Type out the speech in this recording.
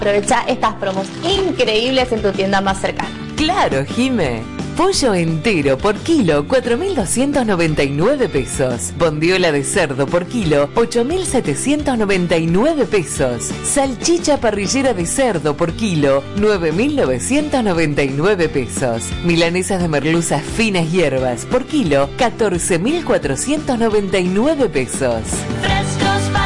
Aprovecha estas promos increíbles en tu tienda más cercana. ¡Claro, Jime! Pollo entero por kilo, 4.299 pesos. Bondiola de cerdo por kilo, 8.799 pesos. Salchicha parrillera de cerdo por kilo, 9.999 pesos. Milanesas de merluzas finas hierbas por kilo, 14.499 pesos. Frescos